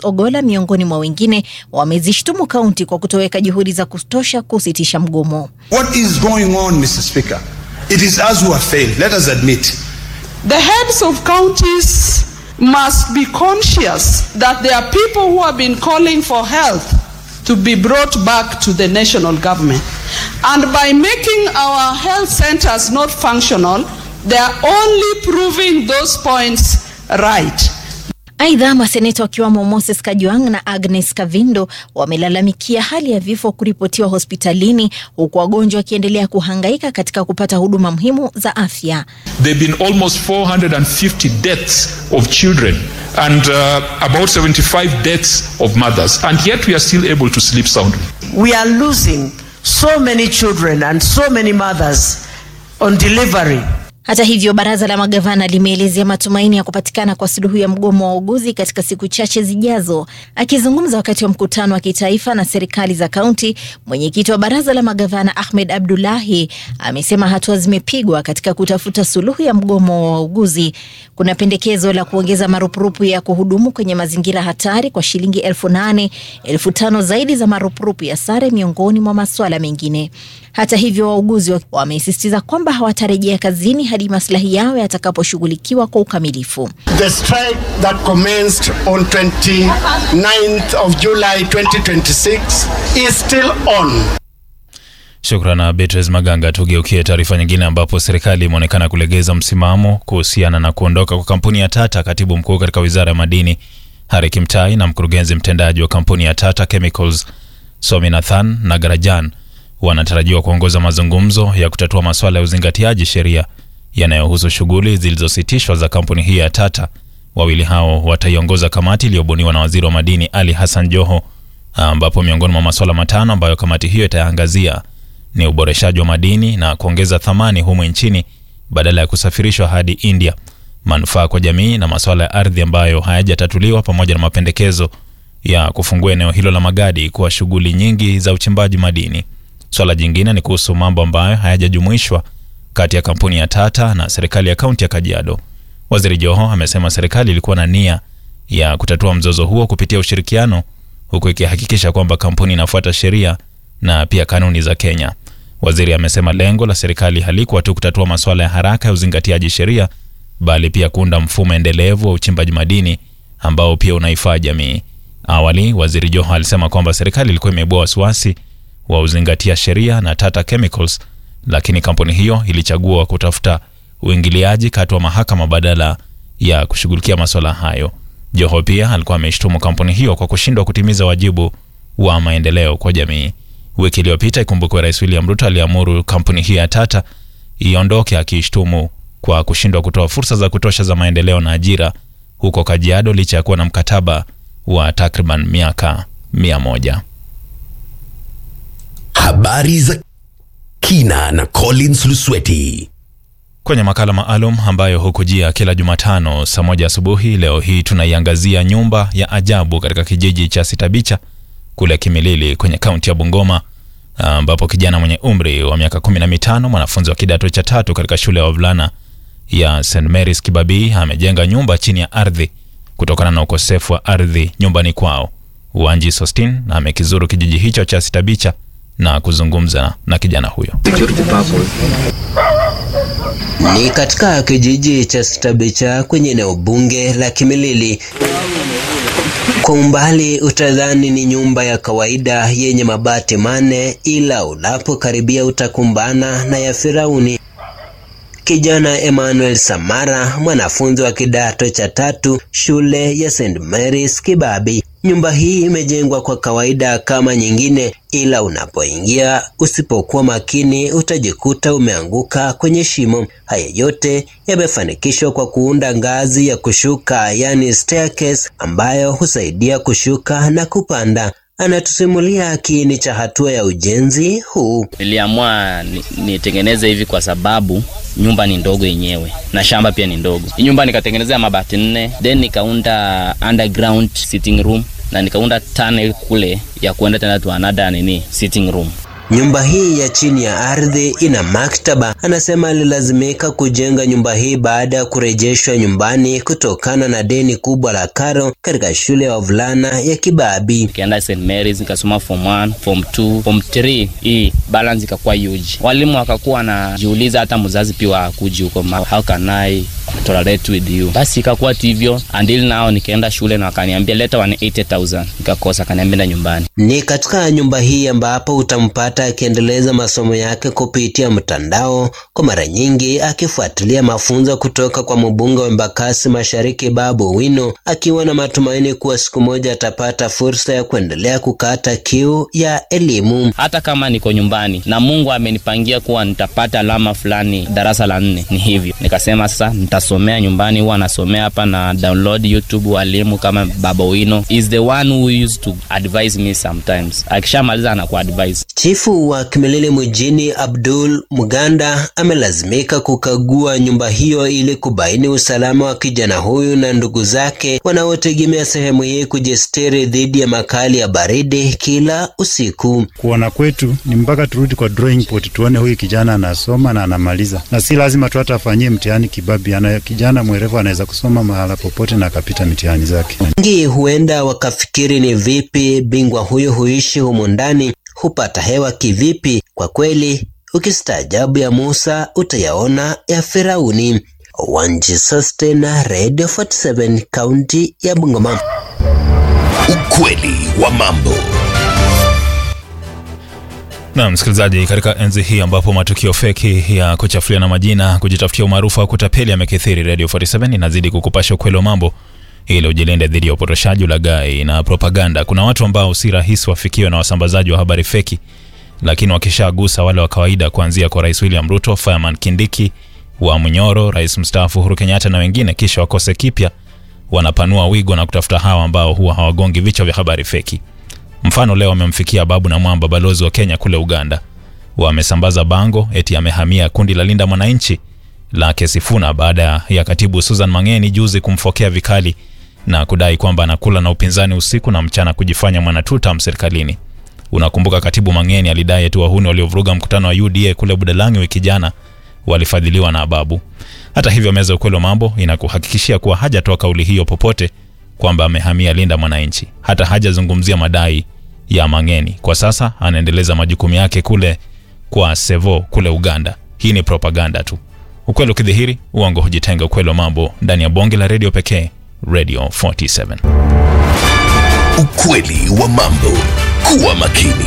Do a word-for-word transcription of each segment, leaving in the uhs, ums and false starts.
Ogolla miongoni mwa wengine wamezishtumu kaunti kwa kutoweka juhudi za kutosha kusitisha mgomo. What is going on, Mister Speaker? It is us who have failed. Let us admit. The heads of counties must be conscious that there are people who have been calling for health to be brought back to the national government. And by making our health centers not functional, they are only proving those points right. Aidha, maseneta wakiwamo Moses Kajwang' na Agnes Kavindo wamelalamikia hali ya vifo kuripotiwa hospitalini huku wagonjwa wakiendelea kuhangaika katika kupata huduma muhimu za afya. There have been almost four hundred fifty deaths of children and uh, about seventy-five deaths of mothers, and yet we are still able to sleep soundly. We are losing so many children and so many mothers on delivery. Hata hivyo, baraza la magavana limeelezea matumaini ya kupatikana kwa suluhu ya mgomo wa wauguzi katika siku chache zijazo. Akizungumza wakati wa mkutano wa kitaifa na serikali za kaunti, mwenyekiti wa baraza la magavana Ahmed Abdullahi amesema hatua zimepigwa katika kutafuta suluhu ya mgomo wa wauguzi. Kuna pendekezo la kuongeza marupurupu ya kuhudumu kwenye mazingira hatari kwa shilingi elfu nane, elfu tano zaidi za marupurupu ya sare miongoni mwa masuala mengine. Hata hivyo, wauguzi wamesisitiza kwamba hawatarejea kazini hadi maslahi yao yatakaposhughulikiwa kwa ukamilifu. The strike that commenced on twenty-ninth of July twenty twenty-six is still on. Shukrani Beatrice Maganga. Tugeukie taarifa nyingine ambapo serikali imeonekana kulegeza msimamo kuhusiana na kuondoka kwa kampuni ya Tata. Katibu mkuu katika Wizara ya Madini Harry Kimtai na mkurugenzi mtendaji wa kampuni ya Tata Chemicals Swaminathan Nagarajan wanatarajiwa kuongoza mazungumzo ya kutatua masuala ya uzingatiaji sheria yanayohusu shughuli zilizositishwa za kampuni hii ya Tata. Wawili hao wataiongoza kamati iliyobuniwa na Waziri wa Madini Ali Hassan Joho, ambapo miongoni mwa masuala matano ambayo kamati hiyo itaangazia ni uboreshaji wa madini na kuongeza thamani humu nchini badala ya kusafirishwa hadi India, manufaa kwa jamii na masuala ya ardhi ambayo hayajatatuliwa, pamoja na mapendekezo ya kufungua eneo hilo la Magadi kwa shughuli nyingi za uchimbaji madini. Swala jingine ni kuhusu mambo ambayo hayajajumuishwa kati ya kampuni ya Tata na serikali ya kaunti ya Kajiado. Waziri Joho amesema serikali ilikuwa na nia ya kutatua mzozo huo kupitia ushirikiano, huku ikihakikisha kwamba kampuni inafuata sheria na pia kanuni za Kenya. Waziri amesema lengo la serikali halikuwa tu kutatua masuala ya haraka ya uzingatiaji sheria, bali pia kuunda mfumo endelevu wa uchimbaji madini ambao pia unaifaa jamii. Awali, Waziri Joho alisema kwamba serikali ilikuwa imeibua wasiwasi wa uzingatia sheria na Tata Chemicals, lakini kampuni hiyo ilichagua kutafuta uingiliaji kati wa mahakama badala ya kushughulikia masuala hayo. Joho pia alikuwa ameshtumu kampuni hiyo kwa kushindwa kutimiza wajibu wa maendeleo kwa jamii. Wiki iliyopita, ikumbukwe, Rais William Ruto aliamuru kampuni hii ya Tata iondoke, akishtumu kwa kushindwa kutoa fursa za kutosha za maendeleo na ajira huko Kajiado licha ya kuwa na mkataba wa takriban miaka mia moja. Habari za kina na Collins Lusweti. Kwenye makala maalum ambayo hukujia kila Jumatano saa moja asubuhi, leo hii tunaiangazia nyumba ya ajabu katika kijiji cha Sitabicha kule Kimilili kwenye kaunti ya Bungoma, ambapo kijana mwenye umri wa miaka kumi na mitano, mwanafunzi wa kidato cha tatu katika shule ya wavulana ya Saint Mary's Kibabii, amejenga nyumba chini ya ardhi kutokana na ukosefu wa ardhi nyumbani kwao. Wanji Sostin amekizuru kijiji hicho cha Sitabicha na kuzungumza na kijana huyo. Ni katika kijiji cha Sitabicha kwenye eneo bunge la Kimilili. Kwa umbali utadhani ni nyumba ya kawaida yenye mabati mane, ila unapokaribia utakumbana na ya Firauni. Kijana Emmanuel Samara, mwanafunzi wa kidato cha tatu shule ya Saint Mary's Kibabii. Nyumba hii imejengwa kwa kawaida kama nyingine, ila unapoingia usipokuwa makini utajikuta umeanguka kwenye shimo. Haya yote yamefanikishwa kwa kuunda ngazi ya kushuka, yani staircase, ambayo husaidia kushuka na kupanda. Anatusimulia kiini cha hatua ya ujenzi huu. Niliamua nitengeneze hivi kwa sababu nyumba ni ndogo yenyewe na shamba pia ni ndogo. Nyumba nikatengenezea mabati nne, then nikaunda underground sitting room na nikaunda tunnel kule ya kuenda tena tu another nini sitting room. Nyumba hii ya chini ya ardhi ina maktaba. Anasema alilazimika kujenga nyumba hii baada ya kurejeshwa nyumbani kutokana na deni kubwa la karo katika shule ya wavulana ya Kibabi. Nikaenda Saint Mary's nikasoma form one, form two, form three. Hii balance ikakuwa huge. Walimu wakakuwa wanajiuliza hata mzazi pia hakuji huko, how can I tolerate with you? Basi ikakuwa hivyo until now nikaenda shule na wakaniambia leta one hundred eighty thousand. Nikakosa, kaniambia nyumbani. Ni katika nyumba hii ambapo utampata akiendeleza masomo yake kupitia mtandao, kwa mara nyingi akifuatilia mafunzo kutoka kwa mbunge wa Embakasi Mashariki Babu Owino, akiwa na matumaini kuwa siku moja atapata fursa ya kuendelea kukata kiu ya elimu. Hata kama niko nyumbani na Mungu amenipangia kuwa nitapata alama fulani darasa la nne, ni hivyo nikasema sasa nitasomea nyumbani. Huwa nasomea hapa na download YouTube walimu kama Babu Owino is the one who used to advise me sometimes. Akishamaliza anaku advise. Chifu wa Kimilili Mjini Abdul Muganda amelazimika kukagua nyumba hiyo ili kubaini usalama wa kijana huyu na ndugu zake wanaotegemea sehemu hii kujistiri dhidi ya makali ya baridi kila usiku. Kuona kwetu ni mpaka turudi kwa drawing board tuone huyu kijana anasoma na anamaliza. Na si lazima tu atafanyie mtihani Kibabi, ana kijana mwerevu anaweza kusoma mahala popote na akapita mitihani zake. Wengi huenda wakafikiri ni vipi bingwa huyu huishi humu ndani, hupata hewa kivipi? Kwa kweli ukistaajabu ya Musa utayaona ya Firauni. Wanji Sostena, Radio forty-seven, County ya Bungoma. Ukweli wa mambo. Na msikilizaji, katika enzi hii ambapo matukio feki ya kuchafulia na majina, kujitafutia umaarufu au kutapeli yamekithiri, Radio forty-seven inazidi kukupasha ukweli wa mambo ili ujilinde dhidi ya upotoshaji, ulaghai na propaganda. Kuna watu ambao si rahisi wafikiwe na wasambazaji wa habari feki, lakini wakishagusa wale wa kawaida, kuanzia kwa Rais William Ruto, Fireman Kindiki wa Munyoro, Rais mstaafu Uhuru Kenyatta na wengine, kisha wakose kipya, wanapanua wigo na kutafuta hawa ambao huwa hawagongi vichwa vya habari feki. Mfano leo wamemfikia Babu na Mwamba, balozi wa Kenya kule Uganda. Wamesambaza bango eti amehamia kundi la Linda Mwananchi la Kesifuna baada ya katibu Susan Mangeni juzi kumfokea vikali na kudai kwamba anakula na upinzani usiku na mchana kujifanya mwanatuta serikalini. Unakumbuka katibu Mangeni alidai eti wahuni waliovuruga mkutano wa U D A kule Budalangi wiki jana walifadhiliwa na Babu. Hata hivyo, meza ukweli wa mambo inakuhakikishia kuwa hajatoa kauli hiyo popote kwamba amehamia Linda Mwananchi. Hata hajazungumzia madai ya Mangeni. Kwa sasa anaendeleza majukumu yake kule kwa Sevo kule Uganda. Hii ni propaganda tu. Ukweli ukidhihiri, uongo hujitenga. Ukweli wa mambo ndani ya bonge la radio pekee, Radio forty-seven. Ukweli wa mambo. Kuwa makini.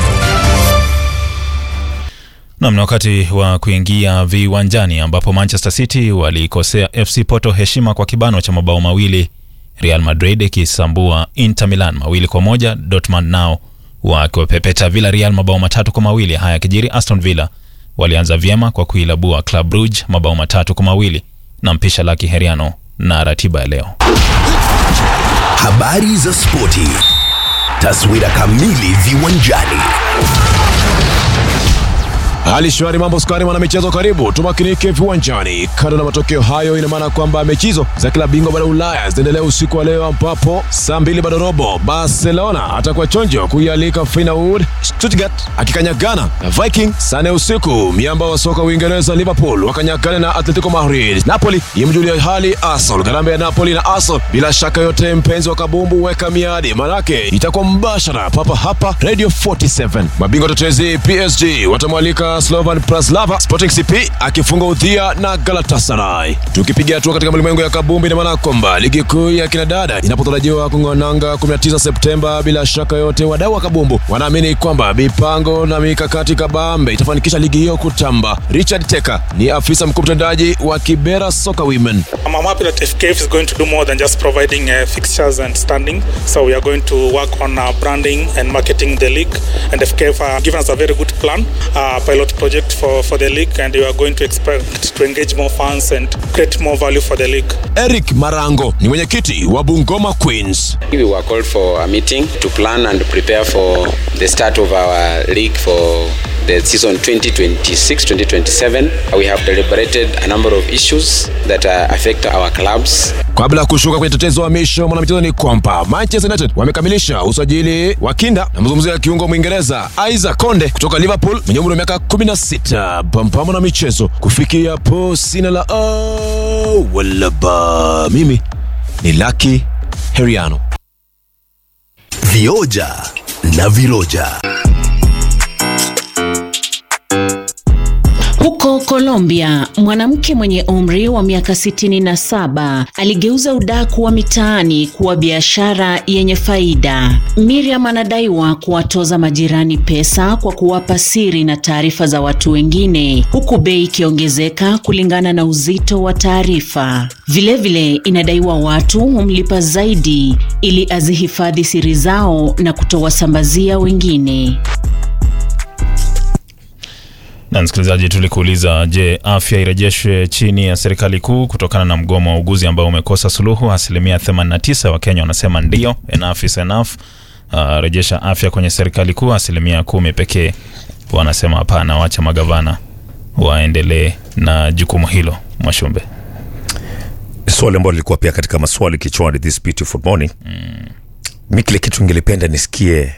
Na mna wakati wa kuingia viwanjani ambapo Manchester City walikosea F C Porto heshima kwa kibano cha mabao mawili, Real Madrid ikisambua Inter Milan mawili kwa moja, Dortmund nao wakiwapepeta Villarreal mabao matatu kwa mawili. Haya kijiri, Aston Villa walianza vyema kwa kuilabua Club Brugge mabao matatu kwa mawili, na mpisha Lucky Heriano na ratiba ya leo. Habari za spoti. Taswira kamili viwanjani. Hali shwari, mambo skari, mwana michezo karibu tumakinike viwanjani. Kando na matokeo hayo, ina maana kwamba mechizo za kila bingwa bara Ulaya zinaendelea usiku wa leo, ambapo saa mbili bado robo Barcelona atakuwa chonjo kuialika Feyenoord, Stuttgart akikanyagana na Viking. Sane usiku miamba wa soka Uingereza Liverpool wakanyagana na Atletico Madrid. Napoli imjulia hali Arsenal. Garambe ya Napoli na Arsenal bila shaka yote, mpenzi wa kabumbu weka miadi, manake itakuwa mbashara papa hapa Radio forty-seven. Mabingwa tetezi P S G watamwalika Slovan Bratislava, Sporting C P akifunga udhia na Galatasaray. Tukipiga hatua katika ulimwengu ya kabumbu, ina maana kwamba ligi kuu ya kinadada inapotarajiwa kung'oananga kumi na tisa Septemba, bila shaka yote wadau wa kabumbu wanaamini kwamba mipango na mikakati kabambe itafanikisha ligi hiyo kutamba. Richard Teka ni afisa mkuu mtendaji wa Kibera Soccer Women. I'm happy that F K F is going to do more than just providing uh, fixtures and standing. So we are going to work on uh, branding and marketing the league, and F K F have given us a very good plan, uh, pilot project for, for the league, and we are going to expect to engage more fans and create more value for the league. Eric Marango ni mwenyekiti wa Bungoma Queens. We were called for a meeting to plan and prepare for the start of our league for the season twenty twenty-six twenty twenty-seven. We have deliberated a number of issues that uh, affect our clubs. Kabla ya kushuka kwenye tetezo wa misho, mwanamichezo ni kwamba Manchester United wamekamilisha usajili wa kinda na mzungumzia ya kiungo Mwingereza Isaac Konde kutoka Liverpool mwenye umri wa miaka kumi na sita. Pampamo na michezo kufikia hapo sina la oh, wala ba. Mimi ni Lucky Heriano. Vioja na Viroja. Huko Colombia, mwanamke mwenye umri wa miaka sitini na saba aligeuza udaku wa mitaani kuwa biashara yenye faida. Miriam anadaiwa kuwatoza majirani pesa kwa kuwapa siri na taarifa za watu wengine, huku bei ikiongezeka kulingana na uzito wa taarifa. Vilevile inadaiwa watu humlipa zaidi ili azihifadhi siri zao na kutowasambazia wengine. Na msikilizaji, tulikuuliza, je, afya irejeshwe chini ya serikali kuu kutokana na mgomo wa uguzi ambao umekosa suluhu? Asilimia themanini na tisa wa Kenya wanasema ndio, enough is enough. Uh, rejesha afya kwenye serikali kuu. Asilimia kumi pekee wanasema hapana, wacha magavana waendelee na jukumu hilo. Mwashumbe. Swali ambalo lilikuwa pia katika maswali kichwani this beautiful morning. Mm. Mimi kile kitu ningelipenda nisikie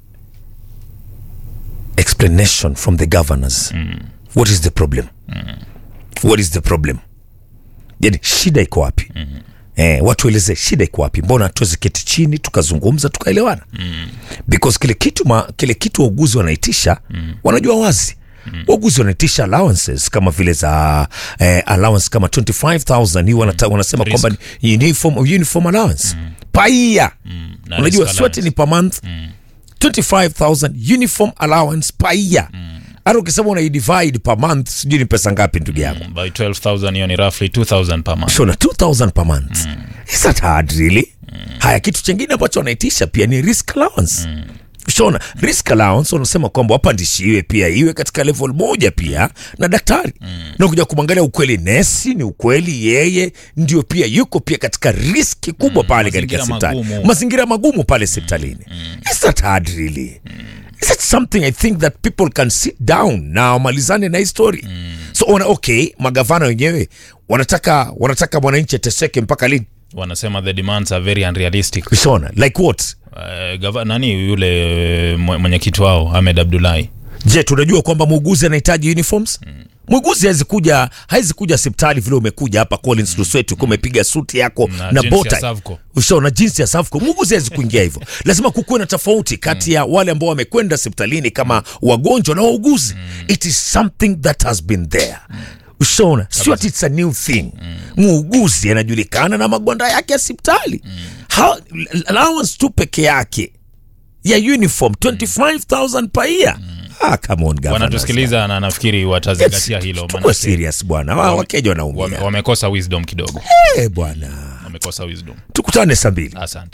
explanation from the governors. Mm. What is the problem? Mm. What is the problem? Yani shida iko wapi? Mm. Eh, watu eleze shida iko wapi? Mbona tuweze keti chini tukazungumza tukaelewana? Mm. Because kile kitu ma, kile kitu wauguzi wanaitisha, mm. wanajua wazi. Mm. Wauguzi wanaitisha allowances kama vile za eh, allowance kama twenty-five thousand. Hii wanata, wanasema kwamba ni uniform uniform allowance. Mm. Paia. Mm. Unajua swati ni per month. Mm. twenty-five thousand uniform allowance per year. Mm. Aro ukisema una divide per month, sijui ni pesa ngapi ndugu yangu? Mm, by twelve thousand hiyo ni roughly two thousand per month. So na two thousand per month. Mm. Is that hard really? Mm. Haya, kitu kingine ambacho wanaitisha pia ni risk allowance. Mm. Shona, risk allowance wanasema kwamba wapandishiwe pia iwe katika level moja pia na daktari. Mm. Na kuja kumwangalia ukweli nesi ni ukweli yeye ndio pia yuko pia katika riski kubwa mm. pale katika hospitali. Mazingira magumu pale hospitalini. Mm. Is that hard really? Mm. Is that something I think that people can sit down na wamalizane na history? Mm. So ona, okay, magavana wenyewe wanataka wanataka mwananchi ateseke mpaka lini? Wanasema the demands are very unrealistic. Shona, like what? Uh, gava, nani yule mwenyekiti wao Ahmed Abdullahi. Je, tunajua kwamba muuguzi anahitaji uniforms? Mm. Muuguzi haizi kuja haizi kuja hospitali vile umekuja hapa Collins mm. Luswetu mm. umepiga suti yako na, na bota. Ushaona jinsi ya Savco. Muuguzi haizi kuingia hivyo. Lazima kukuwe na tofauti kati ya wale ambao wamekwenda hospitalini kama wagonjwa na wauguzi. Mm. It is something that has been there. Mm. Ushaona, sio ati it's a new thing. Mm. Muuguzi anajulikana na magwanda yake ya hospitali. Mm. How allowance tu peke yake ya uniform twenty-five thousand per year. Mm. Ah, come on governor. Wanatusikiliza na nafikiri watazingatia hilo, maana kwa serious bwana. Wao Wakenya wanaumia. Wamekosa wisdom kidogo. Eh hey, bwana. Wamekosa wisdom. Tukutane saa mbili. Asante.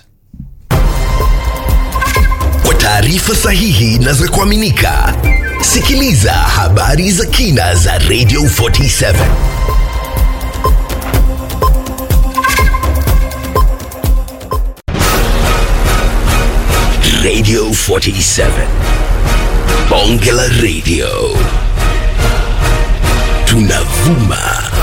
Kwa taarifa sahihi na za kuaminika, sikiliza habari za kina za Radio forty-seven. Radio forty-seven. Bonge la Radio. Tunavuma